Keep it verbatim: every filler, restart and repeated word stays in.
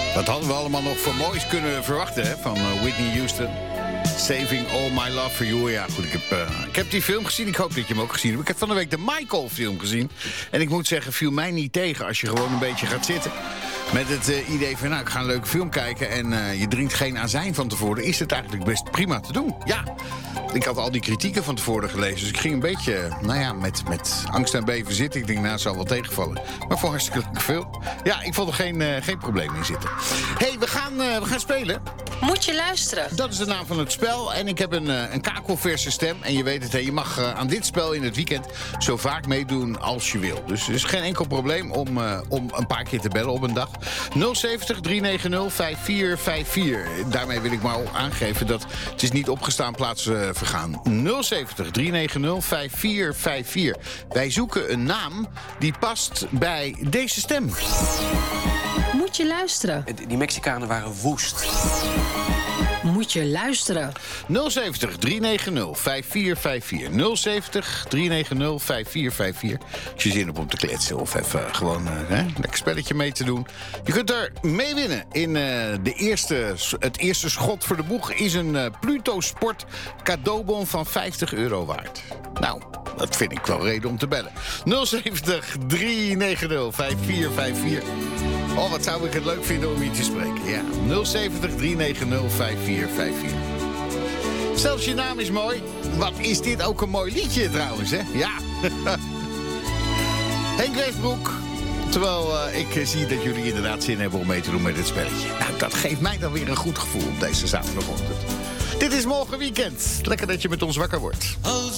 Wat hadden we allemaal nog voor moois kunnen verwachten, hè? Van uh, Whitney Houston. Saving All My Love For You. Ja, goed, ik heb, uh, ik heb die film gezien. Ik hoop dat je hem ook gezien hebt. Ik heb van de week de Michael-film gezien. En ik moet zeggen, viel mij niet tegen als je gewoon een beetje gaat zitten. Met het uh, idee van, nou, ik ga een leuke film kijken en uh, je drinkt geen azijn van tevoren. Is het eigenlijk best prima te doen. Ja, ik had al die kritieken van tevoren gelezen. Dus ik ging een beetje, nou ja, met, met angst en beven zitten. Ik denk, nou, het zal wel tegenvallen. Maar voor hartstikke leuke film. Ja, ik vond er geen, uh, geen probleem in zitten. Hé, hey, we, gaan, uh, we gaan spelen. Moet je luisteren. Dat is de naam van het spel. En ik heb een, uh, een kakelverse stem. En je weet het, hè, je mag uh, aan dit spel in het weekend zo vaak meedoen als je wil. Dus er is geen enkel probleem om, uh, om een paar keer te bellen op een dag. nul zeventig, drie negen nul, vijf vier vijf vier. Daarmee wil ik maar aangeven dat het is niet opgestaan plaats uh, vergaan. nul zeventig, drie negen nul, vijf vier vijf vier. Wij zoeken een naam die past bij deze stem. Moet je luisteren. Die Mexicanen waren woest. Moet je luisteren. nul zeventig, drie negen nul, vijf vier vijf vier. nul zeventig, drie negen nul, vijf vier vijf vier. Als je zin hebt om te kletsen of even gewoon uh, hè, een lekker spelletje mee te doen. Je kunt er mee winnen. In uh, de eerste, het eerste schot voor de boeg is een uh, Pluto Sport cadeaubon van vijftig euro waard. Nou, dat vind ik wel reden om te bellen. nul zeventig, drie negen nul, vijf vier vijf vier. Oh, wat zou ik het leuk vinden om hier te spreken. Ja, nul zeventig, drie negen nul, vijf vier vijf vier. Zelfs je naam is mooi. Wat is dit ook een mooi liedje trouwens, hè? Ja. Henk Westbroek. Terwijl uh, ik uh, zie dat jullie inderdaad zin hebben om mee te doen met dit spelletje. Nou, dat geeft mij dan weer een goed gevoel op deze zaterdagochtend. Dit is morgen weekend. Lekker dat je met ons wakker wordt.